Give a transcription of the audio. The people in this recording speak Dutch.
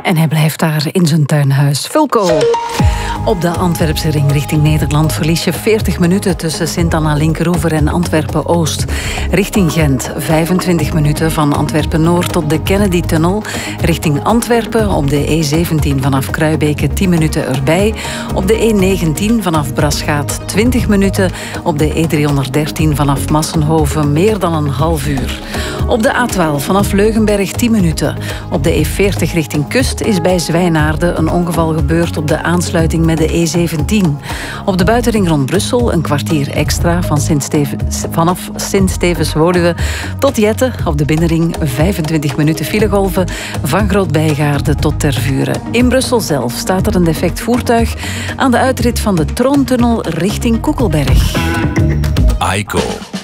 En hij blijft daar in zijn tuinhuis. Fulco. Op de Antwerpse ring richting Nederland verlies je 40 minuten tussen Sint-Anna-Linkeroever en Antwerpen-Oost. Richting Gent 25 minuten van Antwerpen-Noord tot de Kennedy-tunnel. Richting Antwerpen op de E17 vanaf Kruibeke 10 minuten erbij. Op de E19 vanaf Braschaat 20 minuten. Op de E313 vanaf Massenhoven meer dan een half uur. Op de A12 vanaf Leugenberg 10 minuten. Op de E40 richting Kust is bij Zwijnaarden een ongeval gebeurd op de aansluiting met de E17. Op de buitenring rond Brussel een kwartier extra vanaf Sint-Stevens-Woluwe tot Jette. Op de binnenring 25 minuten filegolven van Groot-Bijgaarde tot Tervuren. In Brussel zelf staat er een defect voertuig aan de uitrit van de Troontunnel richting Koekelberg. Aiko.